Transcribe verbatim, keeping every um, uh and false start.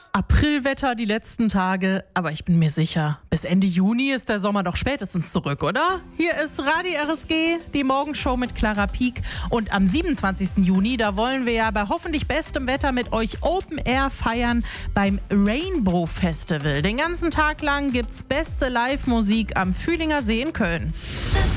Aprilwetter die letzten Tage, aber ich bin mir sicher, bis Ende Juni ist der Sommer doch spätestens zurück, oder? Hier ist Radio R S G, die Morgenshow mit Clara Pieck, und am siebenundzwanzigsten Juni, da wollen wir ja bei hoffentlich bestem Wetter mit euch Open Air feiern beim Rainbow Festival. Den ganzen Tag lang gibt's beste Live-Musik am Fühlinger See in Köln.